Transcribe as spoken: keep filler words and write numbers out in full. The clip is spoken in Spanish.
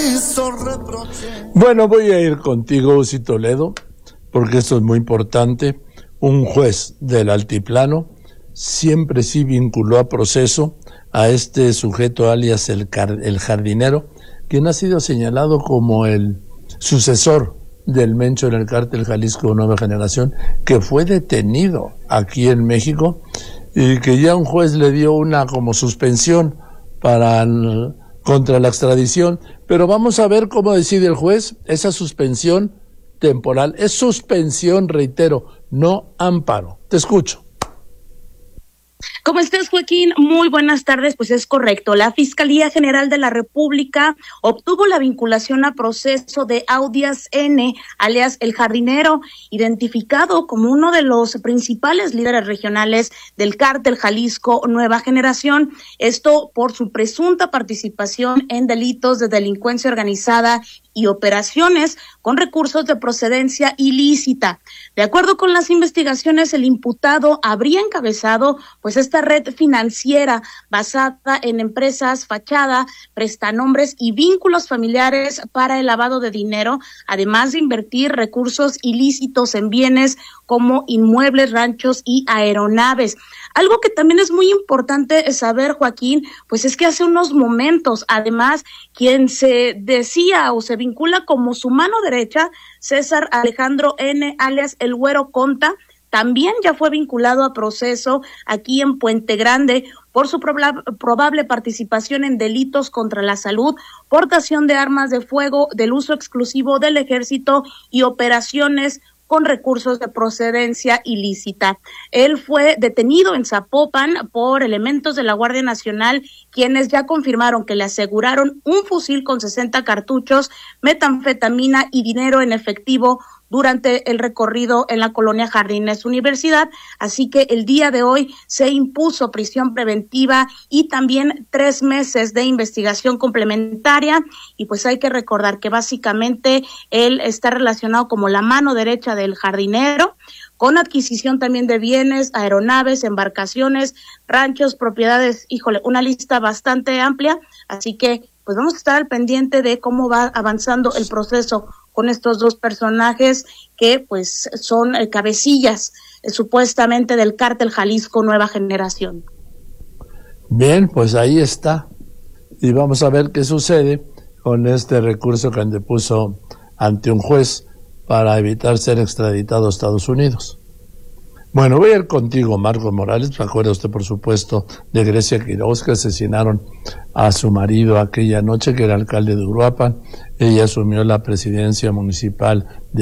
Bueno, voy a ir contigo, Uzi Toledo, porque esto es muy importante. Un juez del Altiplano siempre sí vinculó a proceso a este sujeto alias el, car- el jardinero, quien ha sido señalado como el sucesor del Mencho en el cártel Jalisco Nueva Generación, que fue detenido aquí en México y que ya un juez le dio una como suspensión para el, contra la extradición. Pero vamos a ver cómo decide el juez esa suspensión temporal. Es suspensión, reitero, no amparo. Te escucho. ¿Cómo estás, Joaquín? Muy buenas tardes. Pues es correcto. La Fiscalía General de la República obtuvo la vinculación a proceso de Audias N., alias El Jardinero, identificado como uno de los principales líderes regionales del cártel Jalisco Nueva Generación. Esto por su presunta participación en delitos de delincuencia organizada y operaciones con recursos de procedencia ilícita. De acuerdo con las investigaciones, el imputado habría encabezado pues esta red financiera basada en empresas, fachada, prestanombres y vínculos familiares para el lavado de dinero, además de invertir recursos ilícitos en bienes como inmuebles, ranchos y aeronaves. Algo que también es muy importante saber, Joaquín, pues es que hace unos momentos, además, quien se decía o se vincula como su mano derecha, César Alejandro N., alias El Güero Conta, también ya fue vinculado a proceso aquí en Puente Grande por su proba- probable participación en delitos contra la salud, portación de armas de fuego, del uso exclusivo del ejército y operaciones con recursos de procedencia ilícita. Él fue detenido en Zapopan por elementos de la Guardia Nacional, quienes ya confirmaron que le aseguraron un fusil con sesenta cartuchos, metanfetamina y dinero en efectivo durante el recorrido en la colonia Jardines Universidad. Así que el día de hoy se impuso prisión preventiva y también tres meses de investigación complementaria. Y pues hay que recordar que básicamente él está relacionado como la mano derecha del jardinero, con adquisición también de bienes, aeronaves, embarcaciones, ranchos, propiedades, híjole, una lista bastante amplia. Así que pues vamos a estar al pendiente de cómo va avanzando el proceso con estos dos personajes que pues son eh, cabecillas eh, supuestamente del cártel Jalisco Nueva Generación. Bien, pues ahí está. Y vamos a ver qué sucede con este recurso que antepuso ante un juez para evitar ser extraditado a Estados Unidos. Bueno, voy a ir contigo, Marcos Morales. Acuerda usted, por supuesto, de Grecia Quiroz, que asesinaron a su marido aquella noche, que era alcalde de Uruapan. Ella asumió la presidencia municipal de